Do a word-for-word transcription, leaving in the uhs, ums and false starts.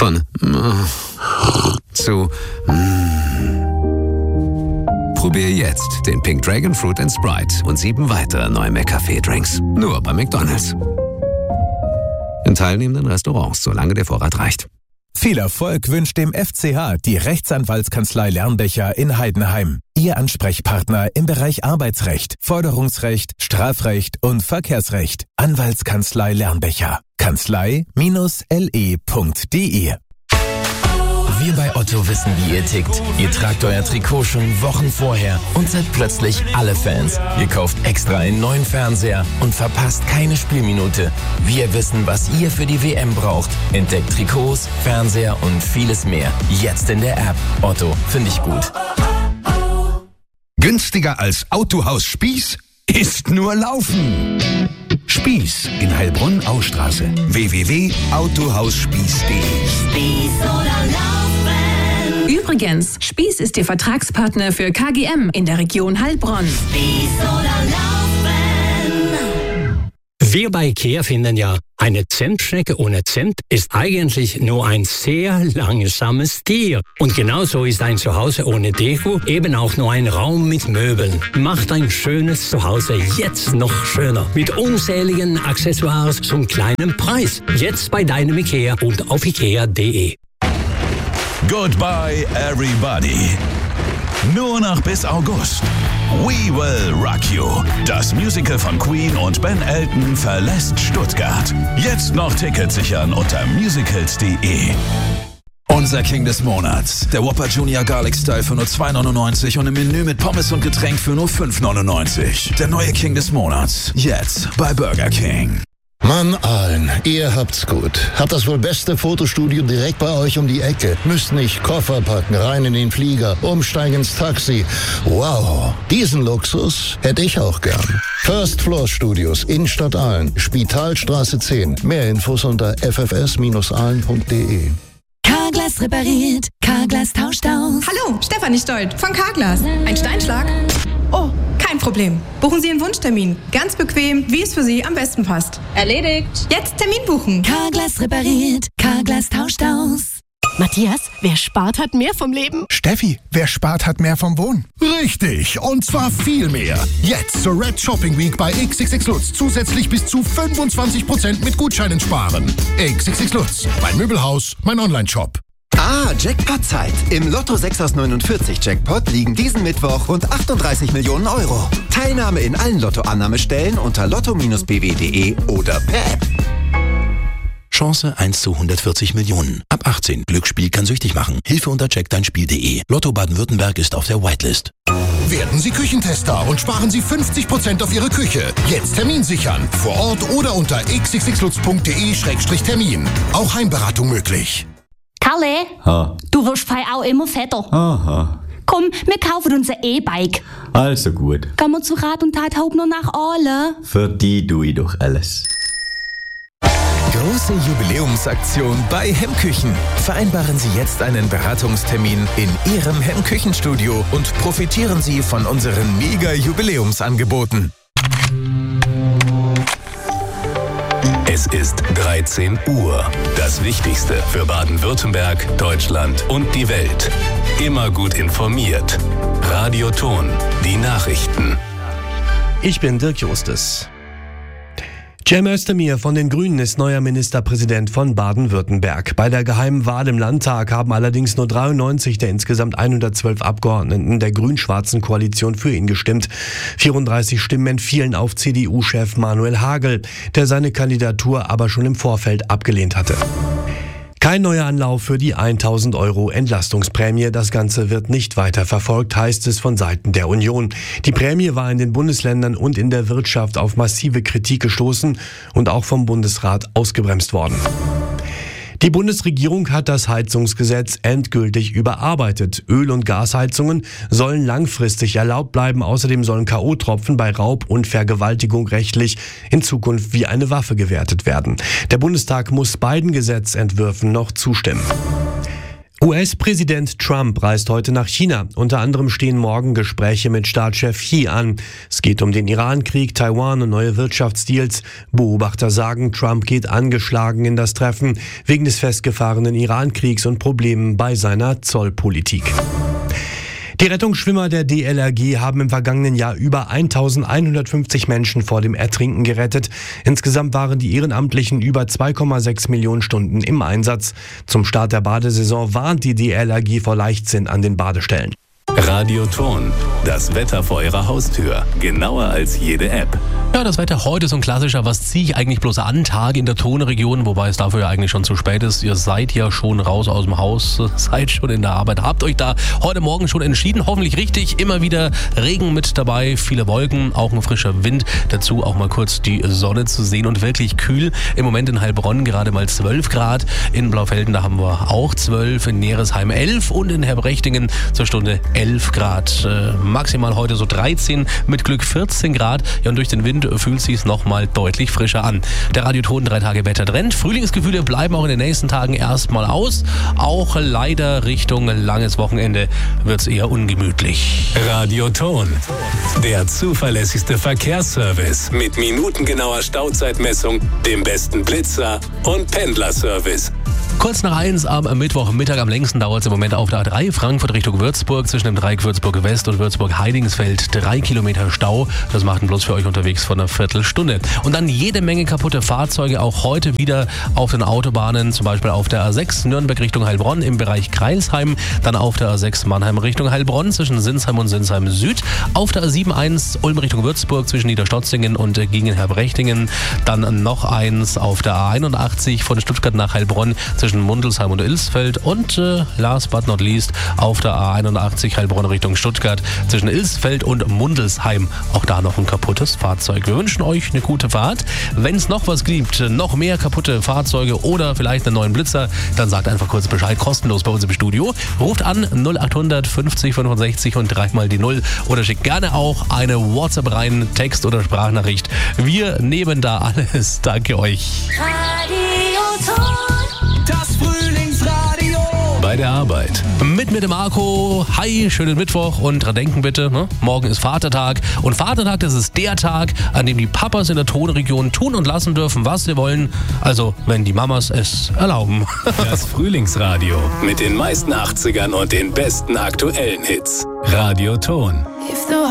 Von mm, zu mm. Probier jetzt den Pink Dragon Fruit and Sprite und sieben weitere neue McCafé-Drinks. Nur bei McDonald's. In teilnehmenden Restaurants, solange der Vorrat reicht. Viel Erfolg wünscht dem F C H die Rechtsanwaltskanzlei Lernbecher in Heidenheim. Ihr Ansprechpartner im Bereich Arbeitsrecht, Forderungsrecht, Strafrecht und Verkehrsrecht. Anwaltskanzlei Lernbecher. Kanzlei L E punkt D E. Wir bei Otto wissen, wie ihr tickt. Ihr tragt euer Trikot schon Wochen vorher und seid plötzlich alle Fans. Ihr kauft extra einen neuen Fernseher und verpasst keine Spielminute. Wir wissen, was ihr für die W M braucht. Entdeckt Trikots, Fernseher und vieles mehr. Jetzt in der App. Otto, finde ich gut. Günstiger als Autohaus Spieß ist nur Laufen. Spieß in Heilbronn-Austraße. w w w punkt autohausspieß punkt d e. Spieß oder Laufen. Übrigens, Spieß ist Ihr Vertragspartner für K G M in der Region Heilbronn. Spieß oder Laufen. Wir bei IKEA finden ja, eine Zentschnecke ohne Zimt ist eigentlich nur ein sehr langsames Tier. Und genauso ist ein Zuhause ohne Deko eben auch nur ein Raum mit Möbeln. Macht ein schönes Zuhause jetzt noch schöner. Mit unzähligen Accessoires zum kleinen Preis. Jetzt bei deinem IKEA und auf ikea punkt de. Goodbye everybody. Nur noch bis August. We Will Rock You. Das Musical von Queen und Ben Elton verlässt Stuttgart. Jetzt noch Tickets sichern unter musicals punkt de. Unser King des Monats. Der Whopper Junior Garlic Style für nur zwei neunundneunzig und ein Menü mit Pommes und Getränk für nur fünf neunundneunzig. Der neue King des Monats. Jetzt bei Burger King. Mann allen, ihr habt's gut. Habt das wohl beste Fotostudio direkt bei euch um die Ecke. Müsst nicht Koffer packen, rein in den Flieger, umsteigen ins Taxi. Wow, diesen Luxus hätte ich auch gern. First Floor Studios in Stadt Aalen, Spitalstraße zehn. Mehr Infos unter f f s Bindestrich aalen punkt de. Carglass repariert, Carglass tauscht aus. Hallo, Stefanie Stolt von Carglass. Ein Steinschlag? Oh, kein Problem. Buchen Sie einen Wunschtermin. Ganz bequem, wie es für Sie am besten passt. Erledigt. Jetzt Termin buchen. Carglass repariert, Carglass tauscht aus. Matthias, wer spart, hat mehr vom Leben. Steffi, wer spart, hat mehr vom Wohnen. Richtig, und zwar viel mehr. Jetzt zur Red Shopping Week bei X X X Lutz zusätzlich bis zu fünfundzwanzig Prozent mit Gutscheinen sparen. X X X Lutz, mein Möbelhaus, mein Online-Shop. Ah, Jackpot-Zeit. Im Lotto sechs aus neunundvierzig Jackpot liegen diesen Mittwoch rund achtunddreißig Millionen Euro. Teilnahme in allen Lottoannahmestellen unter lotto Bindestrich b w punkt de oder per App. Chance eins zu hundertvierzig Millionen. Ab achtzehn. Glücksspiel kann süchtig machen. Hilfe unter check dein spiel punkt de. Lotto Baden-Württemberg ist auf der Whitelist. Werden Sie Küchentester und sparen Sie fünfzig Prozent auf Ihre Küche. Jetzt Termin sichern. Vor Ort oder unter x x x lutz punkt de Schrägstrich Termin. Auch Heimberatung möglich. Kalle, Ha. du wirst fei auch immer fetter. Aha. Komm, wir kaufen uns ein E-Bike. Also gut. Gehen wir zu Rat und Tat Haupt noch nach Aale. Für die tue ich doch alles. Große Jubiläumsaktion bei Hemmküchen. Vereinbaren Sie jetzt einen Beratungstermin in Ihrem Hemmküchenstudio und profitieren Sie von unseren Mega-Jubiläumsangeboten. Es ist dreizehn Uhr. Das Wichtigste für Baden-Württemberg, Deutschland und die Welt. Immer gut informiert. Radio Ton, die Nachrichten. Ich bin Dirk Justus. Cem Özdemir von den Grünen ist neuer Ministerpräsident von Baden-Württemberg. Bei der geheimen Wahl im Landtag haben allerdings nur dreiundneunzig der insgesamt hundertzwölf Abgeordneten der grün-schwarzen Koalition für ihn gestimmt. vierunddreißig Stimmen entfielen auf C D U-Chef Manuel Hagel, der seine Kandidatur aber schon im Vorfeld abgelehnt hatte. Kein neuer Anlauf für die tausend Euro Entlastungsprämie. Das Ganze wird nicht weiter verfolgt, heißt es von Seiten der Union. Die Prämie war in den Bundesländern und in der Wirtschaft auf massive Kritik gestoßen und auch vom Bundesrat ausgebremst worden. Die Bundesregierung hat das Heizungsgesetz endgültig überarbeitet. Öl- und Gasheizungen sollen langfristig erlaubt bleiben. Außerdem sollen K O-Tropfen bei Raub und Vergewaltigung rechtlich in Zukunft wie eine Waffe gewertet werden. Der Bundestag muss beiden Gesetzentwürfen noch zustimmen. U S-Präsident Trump reist heute nach China. Unter anderem stehen morgen Gespräche mit Staatschef Xi an. Es geht um den Iran-Krieg, Taiwan und neue Wirtschaftsdeals. Beobachter sagen, Trump geht angeschlagen in das Treffen wegen des festgefahrenen Iran-Kriegs und Problemen bei seiner Zollpolitik. Die Rettungsschwimmer der D L R G haben im vergangenen Jahr über eintausendeinhundertfünfzig Menschen vor dem Ertrinken gerettet. Insgesamt waren die Ehrenamtlichen über zwei Komma sechs Millionen Stunden im Einsatz. Zum Start der Badesaison warnt die D L R G vor Leichtsinn an den Badestellen. Radio Ton, das Wetter vor Ihrer Haustür. Genauer als jede App. Ja, das Wetter heute ist so ein klassischer, was ziehe ich eigentlich bloß an, Tage in der Tonregion, wobei es dafür ja eigentlich schon zu spät ist. Ihr seid ja schon raus aus dem Haus, seid schon in der Arbeit, habt euch da heute Morgen schon entschieden, hoffentlich richtig. Immer wieder Regen mit dabei, viele Wolken, auch ein frischer Wind. Dazu auch mal kurz die Sonne zu sehen und wirklich kühl. Im Moment in Heilbronn gerade mal zwölf Grad, in Blaufelden da haben wir auch zwölf, in Neresheim elf und in Herbrechtingen zur Stunde elf Grad. Äh, maximal heute so dreizehn, mit Glück vierzehn Grad. Ja, und durch den Wind fühlt sich noch mal deutlich frischer an. Der Radioton drei Tage Wettertrend. Frühlingsgefühle bleiben auch in den nächsten Tagen erstmal aus. Auch leider Richtung langes Wochenende wird es eher ungemütlich. Radioton, der zuverlässigste Verkehrsservice mit minutengenauer Stauzeitmessung, dem besten Blitzer und Pendlerservice. Kurz nach eins am Mittwochmittag, am längsten dauert es im Moment auf der A drei Frankfurt Richtung Würzburg zwischen dem Dreieck Würzburg West und Würzburg-Heidingsfeld. Drei Kilometer Stau. Das macht einen Bloß für euch unterwegs von einer Viertelstunde. Und dann jede Menge kaputte Fahrzeuge, auch heute wieder auf den Autobahnen, zum Beispiel auf der A sechs Nürnberg Richtung Heilbronn im Bereich Kreilsheim, dann auf der A sechs Mannheim Richtung Heilbronn zwischen Sinsheim und Sinsheim Süd, auf der A sieben eins Ulm Richtung Würzburg zwischen Niederstotzingen und Gingen-Herbrechtingen, dann noch eins auf der A einundachtzig von Stuttgart nach Heilbronn zwischen Mundelsheim und Ilsfeld und äh, last but not least auf der A einundachtzig Heilbronn Richtung Stuttgart zwischen Ilsfeld und Mundelsheim. Auch da noch ein kaputtes Fahrzeug. Wir wünschen euch eine gute Fahrt. Wenn es noch was gibt, noch mehr kaputte Fahrzeuge oder vielleicht einen neuen Blitzer, dann sagt einfach kurz Bescheid, kostenlos bei uns im Studio. Ruft an null achthundert fünfzig fünfundsechzig und dreimal die Null oder schickt gerne auch eine WhatsApp rein, Text oder Sprachnachricht. Wir nehmen da alles. Danke euch. Das Frühlingsradio. Bei der Arbeit. Mit mir, dem Marco. Hi, schönen Mittwoch und dran denken bitte, ne? Morgen ist Vatertag. Und Vatertag, das ist der Tag, an dem die Papas in der Tonregion tun und lassen dürfen, was sie wollen. Also, wenn die Mamas es erlauben. Das Frühlingsradio mit den meisten achtzigern und den besten aktuellen Hits. Radio Ton.